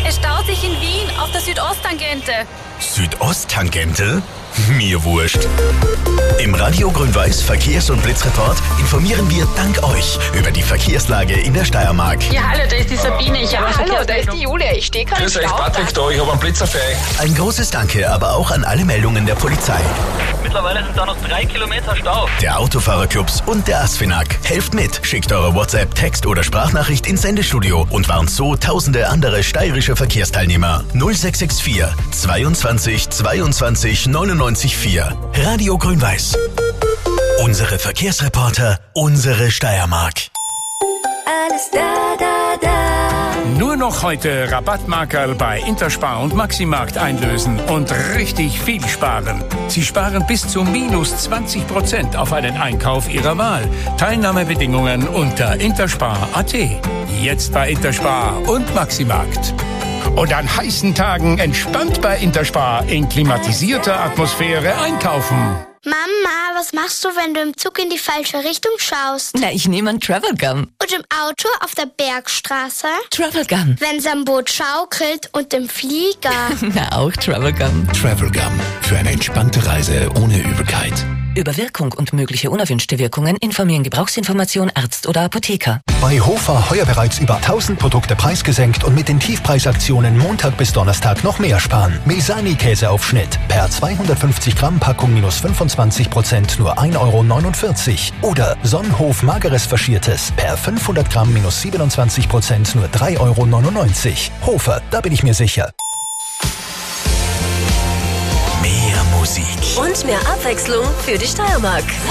Es staut sich in Wien auf der Südosttangente. Südosttangente? Mir wurscht. Im Radio Grün-Weiß Verkehrs- und Blitzreport informieren wir dank euch über die Verkehrslage in der Steiermark. Ja, hallo, da ist die Sabine. Ich habe Hallo, da ist die Julia. Ich stehe gerade im Grüß euch, Stau. Patrick da, ich habe einen Blitzer für euch. Ein großes Danke aber auch an alle Meldungen der Polizei, Mittlerweile sind da noch 3 Kilometer Stau. der Autofahrerclubs und der ASFINAG. Helft mit, schickt eure WhatsApp, Text oder Sprachnachricht ins Sendestudio und warnt so tausende andere steirische Verkehrsteilnehmer. 0664 22 22 99 4. Radio Grün-Weiß. Unsere Verkehrsreporter, unsere Steiermark. Alles da. Nur noch heute Rabattmarkerl bei Interspar und Maximarkt einlösen und richtig viel sparen. Sie sparen bis zu -20% auf einen Einkauf Ihrer Wahl. Teilnahmebedingungen unter interspar.at. Jetzt bei Interspar und Maximarkt. Und an heißen Tagen entspannt bei Interspar in klimatisierter Atmosphäre einkaufen. Mama, was machst du, wenn du im Zug in die falsche Richtung schaust? Na, ich nehme einen Travel Gum. Und im Auto auf der Bergstraße? Travel Gum. Wenn's am Boot schaukelt und im Flieger? Na, auch Travel Gum. Travel Gum. Für eine entspannte Reise ohne Übelkeit. Über Wirkung und mögliche unerwünschte Wirkungen informieren Gebrauchsinformation Arzt oder Apotheker. Bei Hofer heuer bereits über 1000 Produkte preisgesenkt und mit den Tiefpreisaktionen Montag bis Donnerstag noch mehr sparen. Mesani-Käseaufschnitt per 250 Gramm Packung -25% nur 1,49 €. Oder Sonnenhof Mageres Faschiertes per 500 Gramm -27% nur 3,99 €. Hofer, da bin ich mir sicher. Mehr Musik. Und mehr Abwechslung für die Steiermark.